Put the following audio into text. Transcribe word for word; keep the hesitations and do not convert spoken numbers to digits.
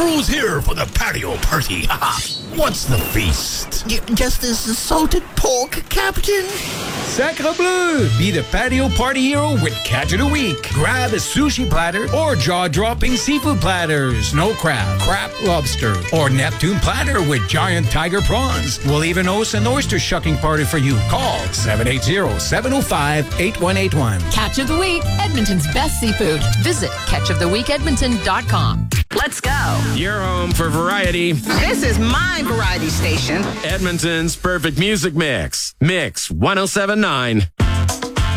Who's here for the patio party? What's the feast? Y- just this salted pork, Captain? Sacre bleu! Be the patio party hero with Catch of the Week. Grab a sushi platter or jaw-dropping seafood platters. Snow crab, crab lobster, or Neptune platter with giant tiger prawns. We'll even host an oyster shucking party for you. Call seven eight zero, seven zero five, eight one eight one. Catch of the Week, Edmonton's best seafood. Visit catch of the week edmonton dot com. Let's go. Your home for variety. This is my variety station. Edmonton's perfect music mix. Mix one oh seven point nine.